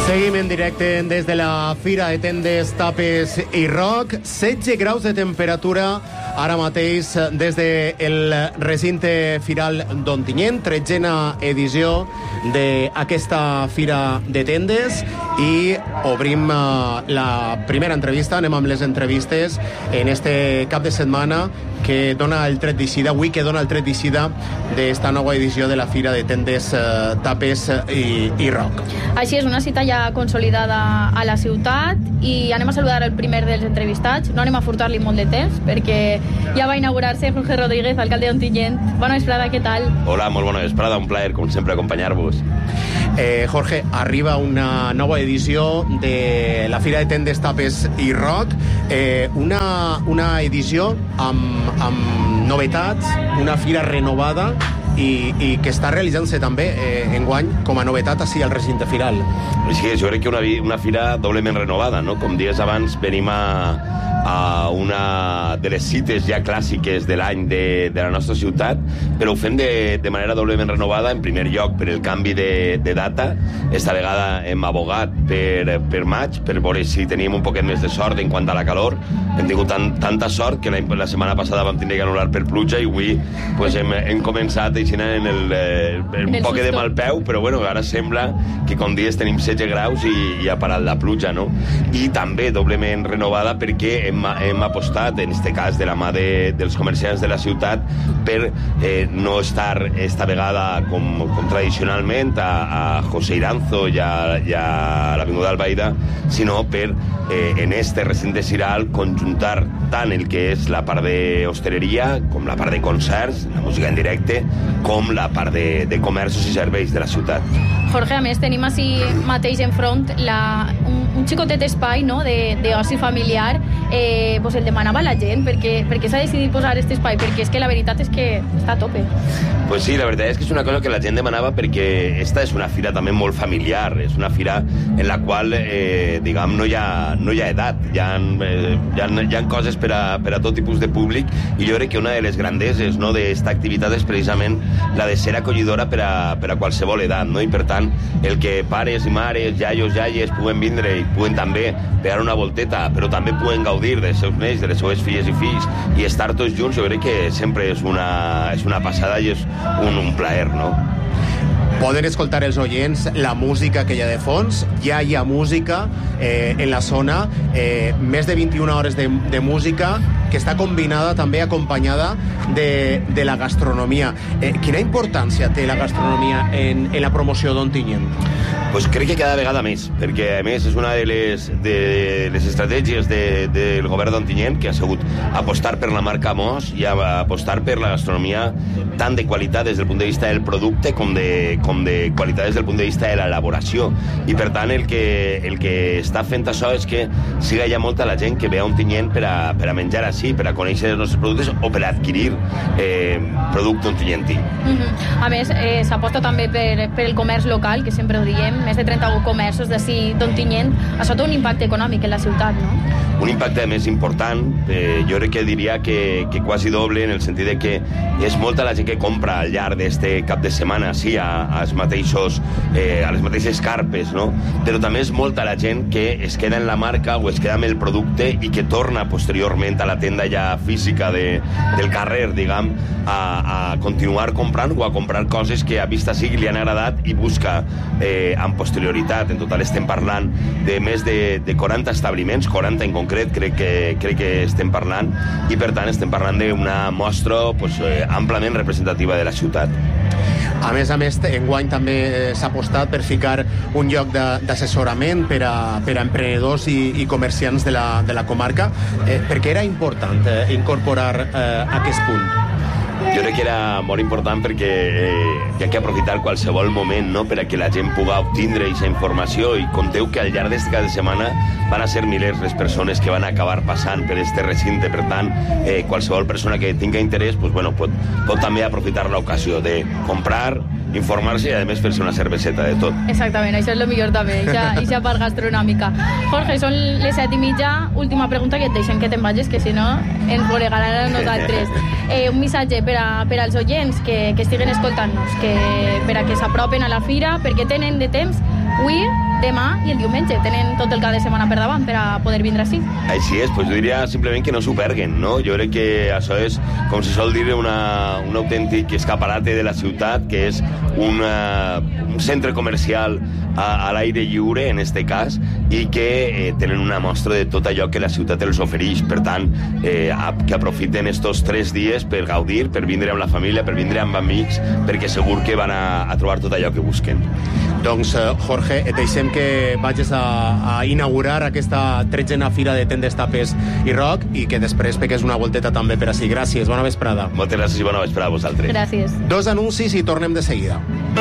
Seguim en directe des de la Fira de Tendes, Tapes i Rock. 16 graus de temperatura ara mateix des del recinte firal d'Ontinyent, 13a edició d'aquesta Fira de Tendes, i obrim la primera entrevista. Anem amb les entrevistes en este cap de setmana que dona el tret d'eixida, avui que dona el tret d'eixida d'esta nova edició de la Fira de Tendes, Tapes i Rock. Així és, una cita ja consolidada a la ciutat, i anem a saludar el primer dels entrevistats. No anem a furtar-li molt de temps perquè ja va inaugurar-se Jorge Rodríguez, alcalde d'Ontinyent. Bona vesprada, què tal? Hola, molt bona vesprada, un plaer, com sempre, acompanyar-vos. Jorge, arriba una nova edició de la Fira de Tendes, Tapes i Rock, una edició amb novetats, una fira renovada i que està realitzant-se també enguany com a novetat així al recinte firal. Sí, jo crec que una fira doblement renovada, no? Com dies abans, venim a una de les cites ja clàssiques de l'any de la nostra ciutat, però ho fem de manera doblement renovada. En primer lloc, per el canvi de data. Esta vegada hem abogat per maig, per veure si teníem un poquet més de sort en quant a la calor. Hem tingut tanta sort que la setmana passada vam tenir que anul·lar per pluja, i avui pues, hem començat així en un poc de mal peu, però bueno, ara sembla que com dies tenim 16 graus i ha parat la pluja, no? I també doblement renovada perquè hem apostat, en este cas de la mà dels comerciants de la ciutat, per no estar esta vegada com tradicionalment a José Iranzo i a l'Avinguda Albaida, sinó per en este recinte ciral conjuntar tant el que és la part d'hostaleria com la part de concerts, la música en directe, com la part de comerços i serveis de la ciutat. Jorge, a més, tenim així mateix enfront un xicotet espai, no?, d'oci familiar. Pues el demanava la gent, perquè s'ha decidit posar aquest espai, perquè és que la veritat és que està a tope. Pues sí, la veritat és que és una cosa que la gent demanava, perquè esta és una fira també molt familiar, és una fira en la qual, diguem, no hi ha edat, hi ha coses per a tot tipus de públic, i jo crec que una de les grandeses, no, d'esta activitat és precisament la de ser acollidora per a qualsevol edat, no? I per tant, el que pares i mares, iaios, iaies puguen vindre i puguen també pegar una volteta, però també puguen gaudir dels seus nens, de les seves filles i fills, i estar tots junts, jo crec que sempre és una passada i és un plaer, no? Poden escoltar els oients la música que hi ha de fons. Ja hi ha música en la zona, més de 21 hores de música que està combinada, també acompanyada de la gastronomia. Quina importància té la gastronomia en la promoció d'Ontinyent? Pues crec que cada vegada més, perquè a més és una de les estratègies del govern d'Ontinyent, que ha sigut apostar per la marca Mos i apostar per la gastronomia tant de qualitat des del punt de vista del producte com de qualitat des del punt de vista de l'elaboració. I per tant el que està fent això és que siga ja molta la gent que ve a Ontinyent per a menjar així, per a conèixer els nostres productes o per a adquirir producte ontinyentí. A més, s'aposta també per el comerç local, que sempre ho diem, més de 31 comerços d'ací d'Ontinyent. Això té un impacte econòmic en la ciutat, no? Un impacte més important, jo crec que diria que quasi doble, en el sentit de que és molta la gent que compra al llarg d'este cap de setmana, sí, a les mateixes carpes, no? Però també és molta la gent que es queda en la marca o es queda amb el producte i que torna posteriorment a la tenda ja física del carrer, diguem, a continuar comprant o a comprar coses que a vista sigui li han agradat i busca amb posterioritat. En total estem parlant de més de 40 establiments, 40 en concret crec que estem parlant, i per tant estem parlant d'una mostra amplament representativa de la ciutat. A més, enguany també s'ha apostat per ficar un lloc d'assessorament per a emprenedors i comerciants de la comarca. Per què era important incorporar aquest punt? Jo crec que era molt important perquè hi ha que aprofitar qualsevol moment, no?, per a que la gent pugui obtindre aquesta informació, i compteu que al llarg d'aquesta cada setmana van a ser milers les persones que van acabar passant per este recinte. Per tant, qualsevol persona que tingui interès pot també aprofitar l'ocasió de comprar, informar-se i, a més, fer-se una cerveseta de tot. Exactament, això és el millor també, ixa part gastronòmica. Jorge, són les 7:30, última pregunta que et deixem que te'n vagis, que si no ens volegaran a nosaltres. Un missatge per als oients que estiguen escoltant-nos, per a que s'apropen a la fira, perquè tenen de temps avui, demà i el diumenge. Tenen tot el cap de setmana per davant per a poder vindre així. Així és, doncs jo diria simplement que no s'ho perguen, no? Jo crec que això és, com se sol dir, un autèntic escaparate de la ciutat, que és un centre comercial a l'aire lliure, en este cas, i que tenen una mostra de tot allò que la ciutat els ofereix. Per tant, que aprofiten estos 3 dies per gaudir, per vindre amb la família, per vindre amb amics, perquè segur que van a trobar tot allò que busquen. Doncs, Jorge, et deixem que vagis a inaugurar aquesta 13a Fira de Tendes, Tapes i Rock i que després pegues una volteta també per així. Gràcies, bona vesprada. Moltes gràcies i bona vesprada a vosaltres. Gràcies. 2 anuncis i tornem de seguida.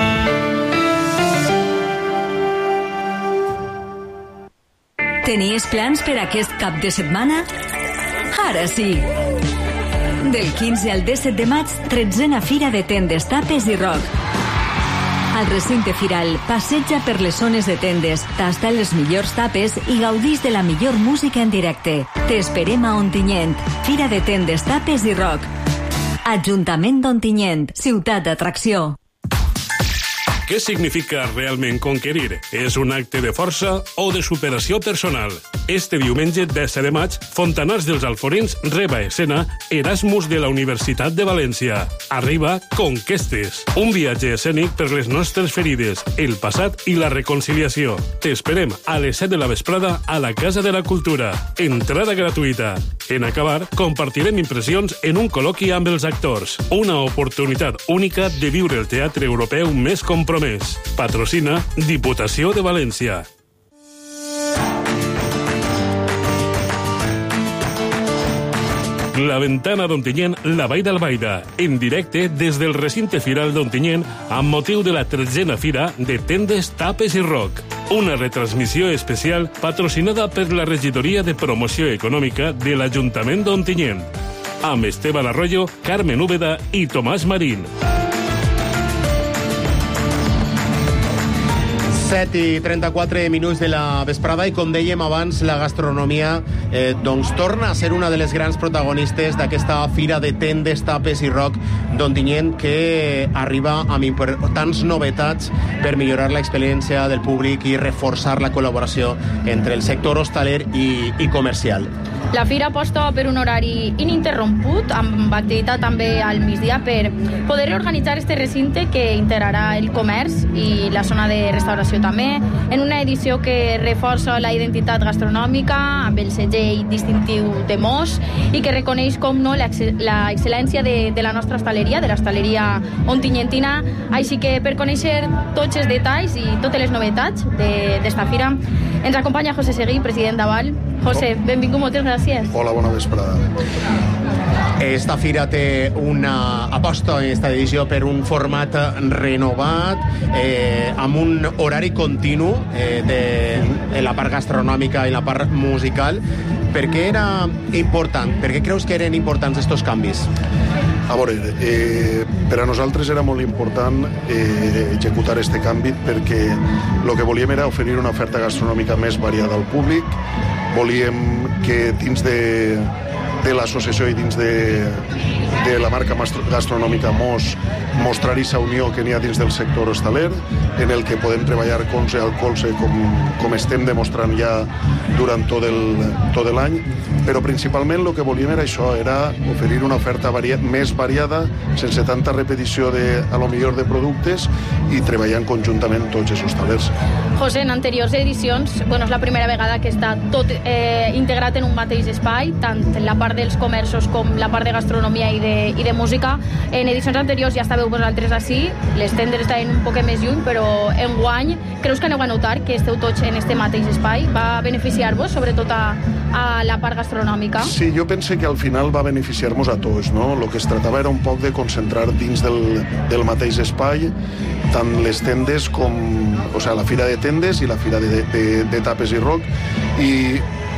Tenies plans per aquest cap de setmana? Ara sí! Del 15 al 17 de maig, 13a Fira de Tendes, Tapes i Rock. Al recinte firal, passeja per les zones de tendes, tasta les millors tapes i gaudís de la millor música en directe. T'esperem a Ontinyent, Fira de Tendes, Tapes i Rock. Ajuntament d'Ontinyent, ciutat d'atracció. Què significa realment conquerir? És un acte de força o de superació personal? Este diumenge 10 de maig, Fontanars dels Alforins reba a escena Erasmus de la Universitat de València. Arriba Conquestes, un viatge escènic per les nostres ferides, el passat i la reconciliació. T'esperem a les 7 de la vesprada a la Casa de la Cultura. Entrada gratuïta. En acabar, compartirem impressions en un col·loqui amb els actors. Una oportunitat única de viure el teatre europeu més compromès. Patrocina Diputació de València. La Ventana d'Ontinyent, la Vall d'Albaida, en directe des del recinte firal d'Ontinyent amb motiu de la 13a Fira de Tendes, Tapes i Rock. Una retransmissió especial patrocinada per la Regidoria de Promoció Econòmica de l'Ajuntament d'Ontinyent. Amb Esteban Arroyo, Carmen Úbeda i Tomàs Marín. 7:34 de la vesprada i, com dèiem abans, la gastronomia doncs torna a ser una de les grans protagonistes d'aquesta Fira de Tendes, Tapes i Rock d'Ontinyent, que arriba amb importants novetats per millorar l'experiència del públic i reforçar la col·laboració entre el sector hostaler i comercial. La fira aposta per un horari ininterromput, amb activitat també al migdia, per poder organitzar este recinte que integrarà el comerç i la zona de restauració també, en una edició que reforça la identitat gastronòmica amb el segell distintiu de Mos i que reconeix, com no, la excel·lència de la nostra hostaleria, de l'hostaleria ontinyentina. Així que per conèixer tots els detalls i totes les novetats d'esta fira, ens acompanya José Seguí, president d'Aval. José, benvingut, moltes gràcies. Hola, bona vesprada. Esta fira té una aposta en esta edició per un format renovat, amb un horari continu de la part gastronòmica i la part musical. Per què era important? Per què creus que eren importants estos canvis? A veure, per a nosaltres era molt important executar este canvi perquè el que volíem era oferir una oferta gastronòmica més variada al públic. Volíem que dins de l'associació i dins de la marca gastronòmica Mos mostrar aquesta unió que n'hi ha dins del sector hostaler, en el que podem treballar colze al colze com estem demostrant ja durant tot l'any, però principalment el que volíem era això, era oferir una oferta més variada, sense tanta repetició a lo millor de productes i treballant conjuntament tots els hostalers. José, en anteriors edicions, és la primera vegada que està tot integrat en un mateix espai, tant la part dels comerços com la part de gastronomia i de música. En edicions anteriors ja estàveu vosaltres així, les tendes estaven un poc més lluny, però enguany creus que aneu a notar que esteu tots en este mateix espai? Va beneficiar-vos, sobretot a la part gastronòmica? Sí, jo pense que al final va beneficiar-nos a tots, no? El que es tractava era un poc de concentrar dins del mateix espai tant les tendes com la fira de tendes i la fira de tapes i rock, i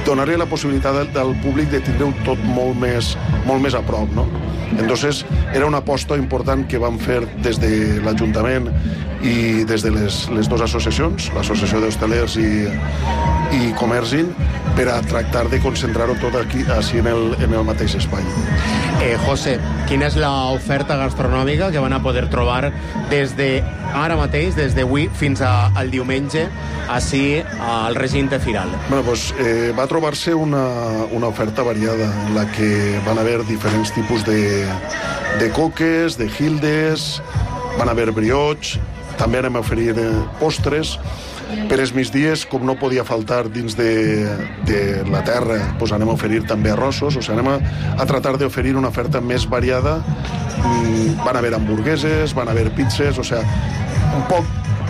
donar-li la possibilitat al públic de tindre-ho tot molt més a prop, no? Entonces, era una aposta important que vam fer des de l'Ajuntament i des de les dues associacions, l'Associació d'Hostalers i Comerçin, per a tractar de concentrar-ho tot aquí així en el mateix espai. José, quina és l'oferta gastronòmica que van a poder trobar des de ara mateix, des d'avui fins al diumenge, així al recinte firal? Bueno, pues, va trobar-se una oferta variada en la que van haver diferents tipus de coques, de gildes, van haver briots, també anem a oferir postres. Per els migdies, com no podia faltar dins de la terra, doncs anem a oferir també arrossos, o sigui, anem a tratar d'oferir una oferta més variada. Van haver hamburgueses, van haver pizzas, o sigui, un poc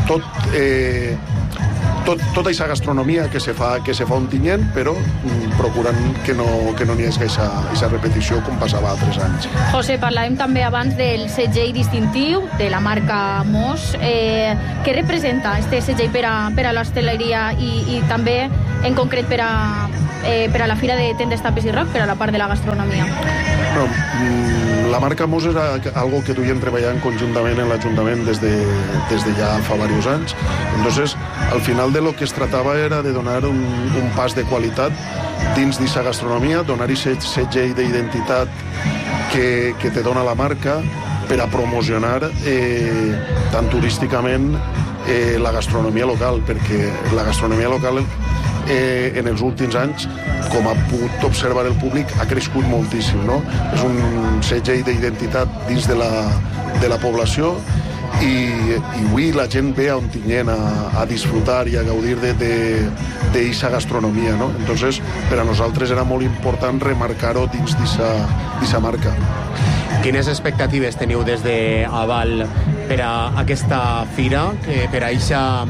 tota aquesta gastronomia que se fa a Ontinyent, però procurant que no n'hi hagi aquesta repetició com passava altres anys. José, parlàvem també abans del segell distintiu de la marca Mos. Què representa este segell per a l'hostaleria i també en concret per a la Fira de Tendes, Tapes i Roc, per a la part de la gastronomia? No, la marca Mos era algo que duien treballant conjuntament en l'Ajuntament des de ja fa diversos anys. Entonces, al final de lo que es tratava era de donar un pas de qualitat dins d'aquesta gastronomia, donar-hi segell d'identitat que te dona la marca per a promocionar tant turísticament la gastronomia local, perquè la gastronomia local en els últims anys, com ha pogut observar el públic, ha crescut moltíssim, no? És un segell d'identitat dins de la població i avui la gent ve a Ontinyent a disfrutar i a gaudir d'aquesta gastronomia, no? Entonces, per a nosaltres era molt important remarcar-ho dins d'aquesta marca. Quines expectatives teniu des de Aval per a aquesta fira, per a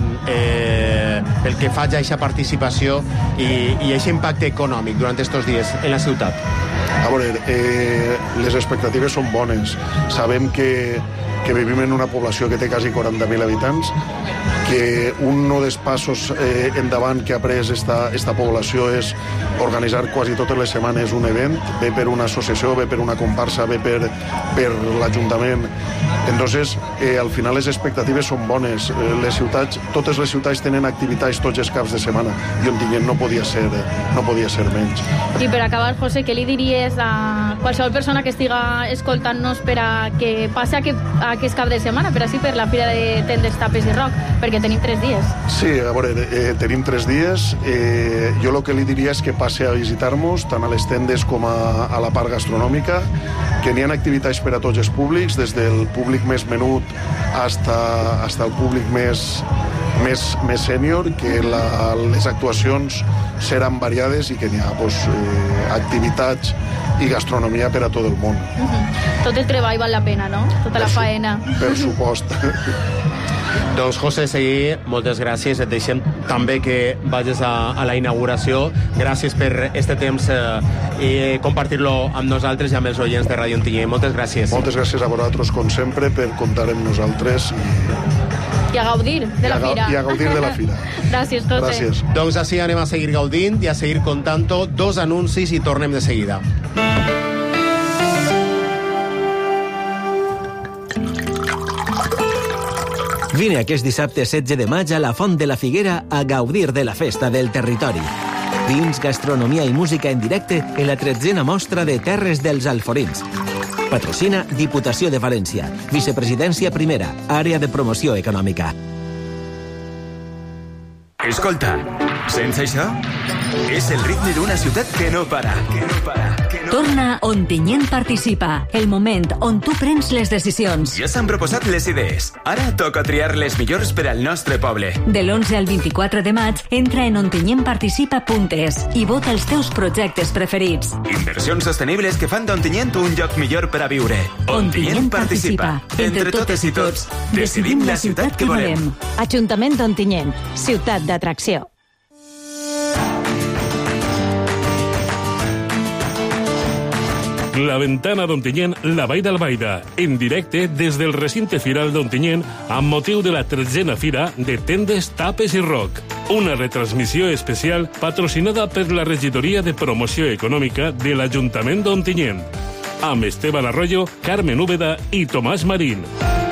pel que faig a aquesta participació i aquest impacte econòmic durant aquests dies en la ciutat? A veure, les expectatives són bones. Sabem que vivim en una població que té quasi 40.000 habitants, que un dels passos endavant que ha pres esta població és organitzar quasi totes les setmanes un event, bé per una associació, bé per una comparsa, bé per l'Ajuntament. Entonces, al final les expectatives són bones. Totes les ciutats tenen activitats tots els caps de setmana i Ontinyent no podia ser menys. I per acabar, José, què li diries a qualsevol persona que estiga escoltant-nos per a que passi aquest cap de setmana, per així per la Fira de Tendes, Tapes i Roc, perquè tenim 3 dies? Sí, a veure, tenim 3 dies. Jo el que li diria és que passi a visitar-nos, tant a les tendes com a la part gastronòmica, que n'hi ha activitats per a tots els públics, des del públic més menut fins al públic més sènior, que les actuacions seran variades i que n'hi ha activitats i gastronomia per a tot el món. Tot el treball val la pena, no? Tota la faena. Per supost. Doncs, José Seguí, moltes gràcies. Et deixem també que vagis a la inauguració. Gràcies per este temps i compartir-lo amb nosaltres i amb els oients de Ràdio Ontinyent. Moltes gràcies. Moltes gràcies a vosaltres, com sempre, per comptar amb nosaltres i a gaudir de la fira. I a gaudir de la fira. Gràcies, José. Gràcies. Doncs així anem a seguir gaudint i a seguir contant-ho. 2 anuncis i tornem de seguida. Vine aquest dissabte 16 de maig a la Font de la Figuera a gaudir de la festa del territori. Vins, gastronomia i música en directe en la 13a mostra de Terres dels Alforins. Patrocina Diputació de València. Vicepresidència primera. Àrea de promoció econòmica. Escolta, sents això? És el ritme d'una ciutat que no para. Torna Ontinyent Participa, el moment on tu prens les decisions. Ja s'han proposat les idees. Ara toca triar les millors per al nostre poble. De l'11 al 24 de maig, entra en ontinyentparticipa.es i vota els teus projectes preferits. Inversions sostenibles que fan d'Ontinyent un lloc millor per a viure. Ontinyent Participa. Entre totes i tots, decidim la ciutat que volem. Ajuntament d'Ontinyent, ciutat d'atracció. La Ventana d'Ontinyent, la Vall d'Albaida, en directe des del recinte firal d'Ontinyent amb motiu de la 13a Fira de Tendes, Tapes i Roc. Una retransmissió especial patrocinada per la Regidoria de Promoció Econòmica de l'Ajuntament d'Ontinyent, amb Esteban Arroyo, Carmen Úbeda i Tomàs Marín.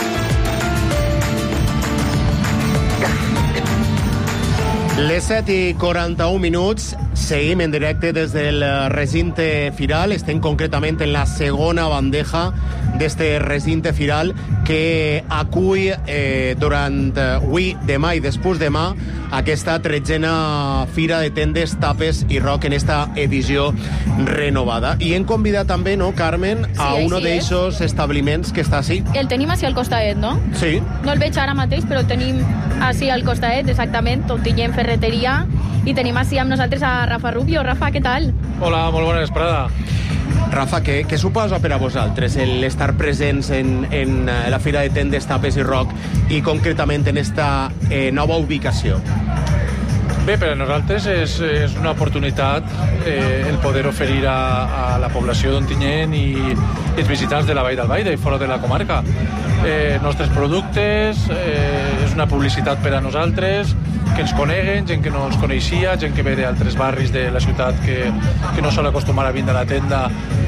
Les 7:41, seguim en directe des del recinte firal. Estem concretament en la segona bandeja d'este recinte firal que acull durant avui, demà i després demà aquesta 13a Fira de Tendes, Tapes i Rock en esta edició renovada. I hem convidat també, no, Carmen, a un d'eixos establiments que està així. El tenim així al costadet, no? Sí. No el veig ara mateix, però el tenim així al costadet, exactament, Ontinyent Ferreteria, i tenim així amb nosaltres a Rafa Rubio. Rafa, què tal? Hola, molt bona vesprada. Rafa, què suposa per a vosaltres l'estar presents en la Fira de Tendes, Tapes i Rock i concretament en esta nova ubicació? Bé, per a nosaltres és una oportunitat el poder oferir a la població d'Ontinyent i els visitants de la Vall d'Albaida i fora de la comarca nostres productes. És una publicitat per a nosaltres, que ens coneguen, gent que no ens coneixia, gent que ve d'altres barris de la ciutat que no sol acostumar a vindre a la tenda